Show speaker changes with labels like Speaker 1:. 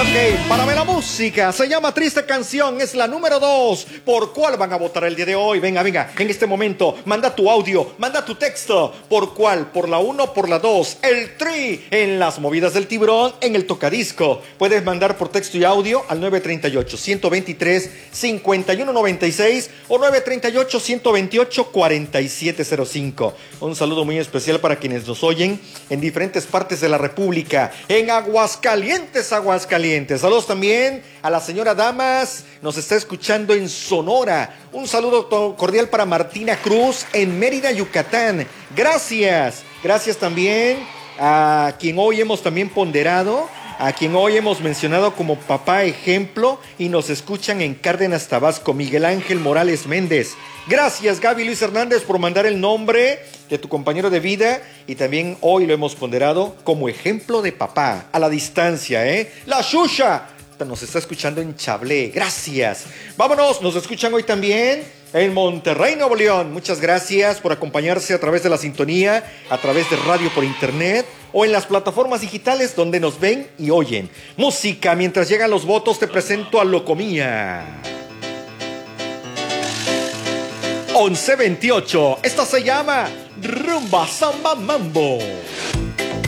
Speaker 1: Ok, párame la música. Se llama Triste Canción. Es la número 2. ¿Por cuál van a votar el día de hoy? Venga, venga. En este momento, manda tu audio, manda tu texto. ¿Por cuál? ¿Por la 1, por la 2? El Tri en las movidas del tiburón, en el tocadisco. Puedes mandar por texto y audio al 938-123-5196 o 938-128-4705. Un saludo muy especial para quienes nos oyen en diferentes partes de la República. En Aguascalientes, Aguascalientes. Saludos también a la señora Damas, nos está escuchando en Sonora. Un saludo cordial para Martina Cruz en Mérida, Yucatán. Gracias. Gracias también a quien hoy hemos también ponderado, a quien hoy hemos mencionado como papá ejemplo y nos escuchan en Cárdenas, Tabasco, Miguel Ángel Morales Méndez. Gracias, Gaby Luis Hernández, por mandar el nombre de tu compañero de vida y también hoy lo hemos ponderado como ejemplo de papá, a la distancia, ¿eh? La Xuxa nos está escuchando en Chablé, gracias. Vámonos, nos escuchan hoy también en Monterrey, Nuevo León. Muchas gracias por acompañarse a través de la sintonía, a través de radio por internet o en las plataformas digitales donde nos ven y oyen. Música, mientras llegan los votos te presento a Locomía. 1128, esta se llama Rumba Samba Mambo.